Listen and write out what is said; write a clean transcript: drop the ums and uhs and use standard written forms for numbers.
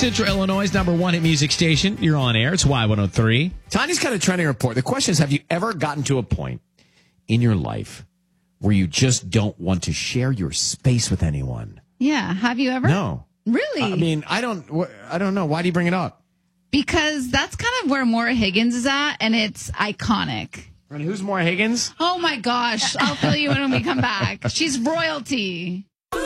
Central Illinois' #1 hit music station. You're on air. It's Y103. Tanya's got a trending report. The question is, have you ever gotten to a point in your life where you just don't want to share your space with anyone? Yeah. Have you ever? No. Really? I mean, I don't know. Why do you bring it up? Because that's kind of where Maura Higgins is at, and it's iconic. And who's Maura Higgins? Oh, my gosh. I'll fill you in when we come back. She's royalty.